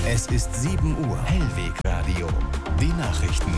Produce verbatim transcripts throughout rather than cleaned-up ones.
Es ist sieben Uhr. Hellweg Radio. Die Nachrichten.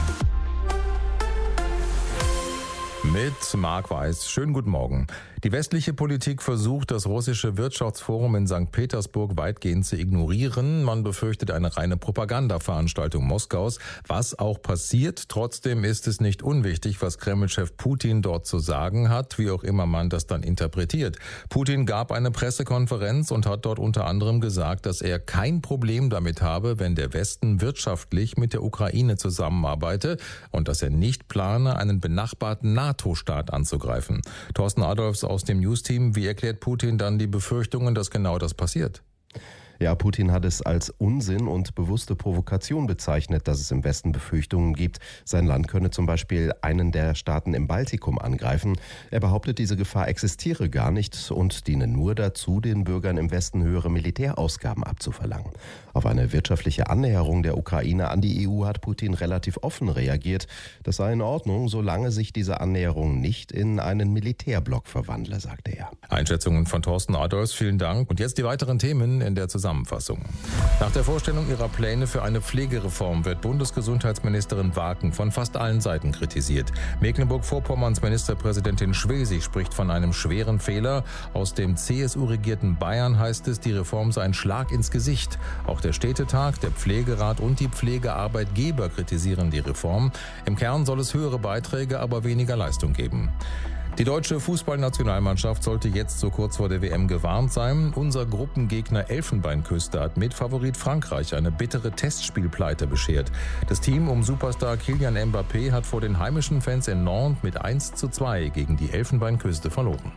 Mit Marc Weiß. Schönen guten Morgen. Die westliche Politik versucht, das russische Wirtschaftsforum in Sankt Petersburg weitgehend zu ignorieren. Man befürchtet eine reine Propagandaveranstaltung Moskaus. Was auch passiert, trotzdem ist es nicht unwichtig, was Kreml-Chef Putin dort zu sagen hat, wie auch immer man das dann interpretiert. Putin gab eine Pressekonferenz und hat dort unter anderem gesagt, dass er kein Problem damit habe, wenn der Westen wirtschaftlich mit der Ukraine zusammenarbeite und dass er nicht plane, einen benachbarten NATO-Staat anzugreifen. Thorsten Adolfs aus dem News-Team, wie erklärt Putin dann die Befürchtungen, dass genau das passiert? Ja, Putin hat es als Unsinn und bewusste Provokation bezeichnet, dass es im Westen Befürchtungen gibt, sein Land könne zum Beispiel einen der Staaten im Baltikum angreifen. Er behauptet, diese Gefahr existiere gar nicht und diene nur dazu, den Bürgern im Westen höhere Militärausgaben abzuverlangen. Auf eine wirtschaftliche Annäherung der Ukraine an die E U hat Putin relativ offen reagiert. Das sei in Ordnung, solange sich diese Annäherung nicht in einen Militärblock verwandle, sagte er. Einschätzungen von Thorsten Adolfs, vielen Dank. Und jetzt die weiteren Themen in der Zusammenfassung. Nach der Vorstellung ihrer Pläne für eine Pflegereform wird Bundesgesundheitsministerin Waken von fast allen Seiten kritisiert. Mecklenburg-Vorpommerns Ministerpräsidentin Schwesig spricht von einem schweren Fehler. Aus dem C S U-regierten Bayern heißt es, die Reform sei ein Schlag ins Gesicht. Auch der Städtetag, der Pflegerat und die Pflegearbeitgeber kritisieren die Reform. Im Kern soll es höhere Beiträge, aber weniger Leistung geben. Die deutsche Fußballnationalmannschaft sollte jetzt so kurz vor der W M gewarnt sein. Unser Gruppengegner Elfenbeinküste hat mit Favorit Frankreich eine bittere Testspielpleite beschert. Das Team um Superstar Kylian Mbappé hat vor den heimischen Fans in Nantes mit eins zu zwei gegen die Elfenbeinküste verloren.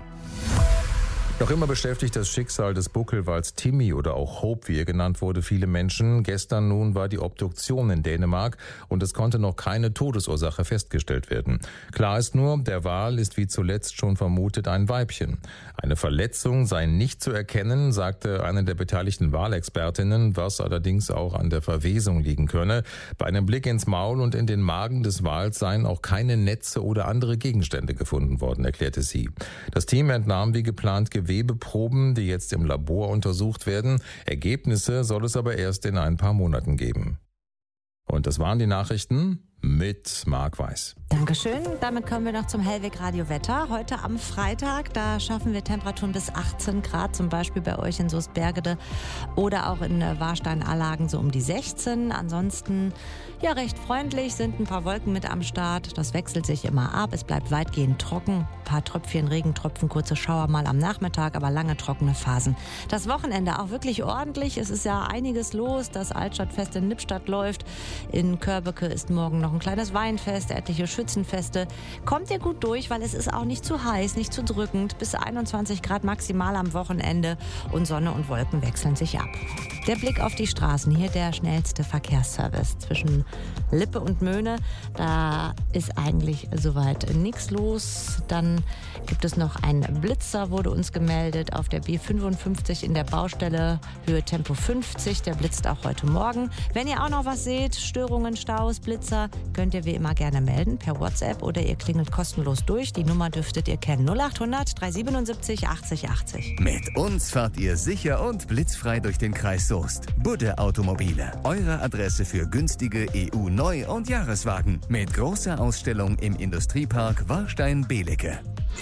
Noch immer beschäftigt das Schicksal des Buckelwals Timmy oder auch Hope, wie er genannt wurde, viele Menschen. Gestern nun war die Obduktion in Dänemark und es konnte noch keine Todesursache festgestellt werden. Klar ist nur, der Wal ist wie zuletzt schon vermutet ein Weibchen. Eine Verletzung sei nicht zu erkennen, sagte eine der beteiligten Walexpertinnen, was allerdings auch an der Verwesung liegen könne. Bei einem Blick ins Maul und in den Magen des Wals seien auch keine Netze oder andere Gegenstände gefunden worden, erklärte sie. Das Team entnahm wie geplant Gewebeproben, die jetzt im Labor untersucht werden. Ergebnisse soll es aber erst in ein paar Monaten geben. Und das waren die Nachrichten mit Marc Weiß. Dankeschön. Damit kommen wir noch zum Hellweg Radio Wetter. Heute am Freitag, da schaffen wir Temperaturen bis achtzehn Grad, zum Beispiel bei euch in Soestbergede oder auch in Warstein-Allagen so um die sechzehn. Ansonsten ja recht freundlich, sind ein paar Wolken mit am Start. Das wechselt sich immer ab. Es bleibt weitgehend trocken. Ein paar Tröpfchen, Regentropfen, kurze Schauer mal am Nachmittag, aber lange trockene Phasen. Das Wochenende auch wirklich ordentlich. Es ist ja einiges los. Das Altstadtfest in Lippstadt läuft. In Körbeke ist morgen noch ein kleines Weinfest, etliche Schützenfeste. Kommt ihr gut durch, weil es ist auch nicht zu heiß, nicht zu drückend. Bis einundzwanzig Grad maximal am Wochenende und Sonne und Wolken wechseln sich ab. Der Blick auf die Straßen, hier der schnellste Verkehrsservice zwischen Lippe und Möhne. Da ist eigentlich soweit nichts los. Dann gibt es noch einen Blitzer, wurde uns gemeldet, auf der B fünfundfünfzig in der Baustelle, Höhe Tempo fünfzig. Der blitzt auch heute Morgen. Wenn ihr auch noch was seht, Störungen, Staus, Blitzer, könnt ihr wie immer gerne melden per WhatsApp oder ihr klingelt kostenlos durch. Die Nummer dürftet ihr kennen. null achthundert dreihundertsiebenundsiebzig achtzig achtzig. Mit uns fahrt ihr sicher und blitzfrei durch den Kreis Soest. Budde Automobile. Eure Adresse für günstige E U-Neu- und Jahreswagen. Mit großer Ausstellung im Industriepark Warstein-Belecke.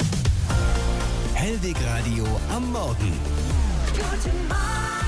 Hellweg Radio am Morgen. Guten Morgen.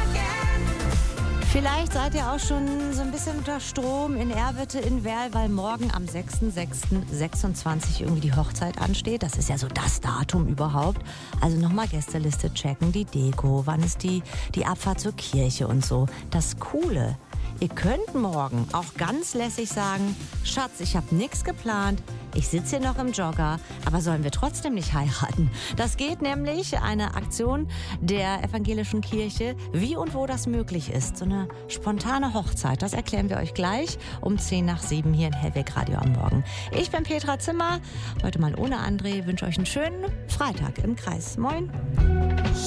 Vielleicht seid ihr auch schon so ein bisschen unter Strom in Erwitte, in Werl, weil morgen am sechster sechster sechsundzwanzig irgendwie die Hochzeit ansteht. Das ist ja so das Datum überhaupt. Also nochmal Gästeliste checken, die Deko, wann ist die, die Abfahrt zur Kirche und so. Das Coole, ihr könnt morgen auch ganz lässig sagen, Schatz, ich habe nichts geplant, ich sitze hier noch im Jogger, aber sollen wir trotzdem nicht heiraten? Das geht nämlich, eine Aktion der evangelischen Kirche, wie und wo das möglich ist. So eine spontane Hochzeit, das erklären wir euch gleich um zehn nach sieben hier in Hellweg Radio am Morgen. Ich bin Petra Zimmer, heute mal ohne André, wünsche euch einen schönen Freitag im Kreis. Moin!